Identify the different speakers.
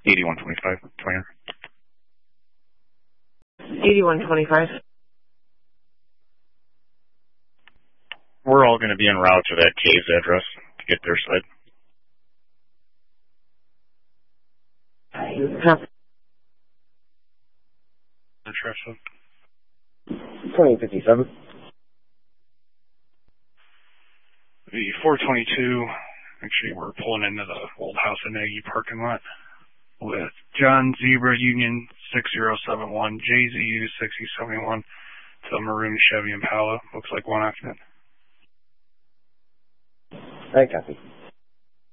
Speaker 1: 8125, Twinger.
Speaker 2: 8125.
Speaker 1: We're all going to be en route to that Caves address to get their side. Interesting.
Speaker 3: 2057.
Speaker 1: The 422, actually we're pulling into the old House of Nagy parking lot with John Zebra Union 6071, JZU 6071 to the maroon Chevy Impala. Looks like one occupant.
Speaker 3: I copy.